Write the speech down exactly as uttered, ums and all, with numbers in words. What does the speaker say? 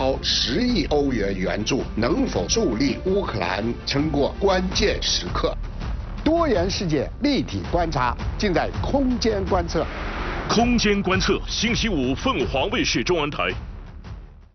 超十亿欧元援助，能否助力乌克兰撑过关键时刻？ 多元世界立体观察，尽在空间观测。 空间观测，星期五凤凰卫视中文台。